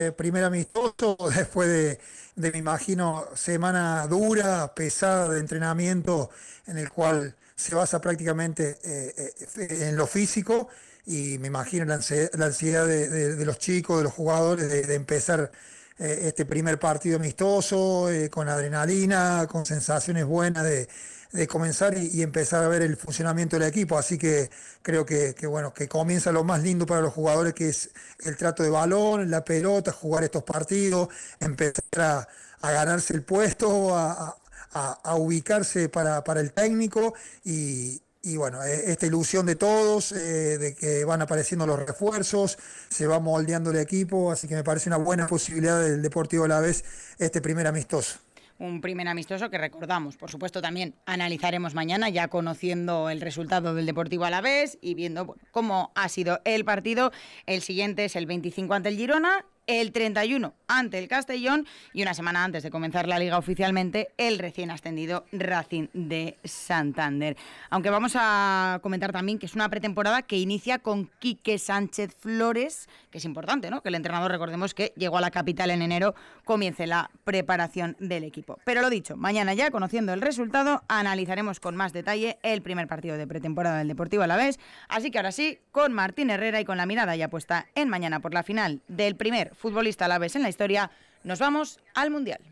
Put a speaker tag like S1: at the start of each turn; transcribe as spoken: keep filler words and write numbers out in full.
S1: primer amistoso, después de, de, me imagino, semana dura, pesada de entrenamiento, en el cual se basa prácticamente eh, eh, en lo físico, y me imagino la ansiedad, la ansiedad de, de, de los chicos, de los jugadores, de, de empezar eh, este primer partido amistoso, eh, con adrenalina, con sensaciones buenas de, de comenzar y, y empezar a ver el funcionamiento del equipo. Así que creo que, que, bueno, que comienza lo más lindo para los jugadores, que es el trato de balón, la pelota, jugar estos partidos, empezar a, a ganarse el puesto, a, a, a ubicarse para, para el técnico, y, y bueno, esta ilusión de todos, eh, de que van apareciendo los refuerzos, se va moldeando el equipo, así que me parece una buena posibilidad del Deportivo Alavés este primer amistoso.
S2: Un primer amistoso que recordamos, por supuesto, también analizaremos mañana, ya conociendo el resultado del Deportivo Alavés y viendo, bueno, cómo ha sido el partido. El siguiente es el veinticinco ante el Girona, el treinta y uno ante el Castellón, y una semana antes de comenzar la Liga oficialmente, el recién ascendido Racing de Santander. Aunque vamos a comentar también que es una pretemporada que inicia con Quique Sánchez Flores, que es importante, ¿no?, que el entrenador, recordemos que llegó a la capital en enero, comience la preparación del equipo. Pero lo dicho, mañana ya, conociendo el resultado, analizaremos con más detalle el primer partido de pretemporada del Deportivo Alavés. Así que ahora sí, con Martín Herrera y con la mirada ya puesta en mañana por la final del primer futbolista alavés en la historia, nos vamos al Mundial.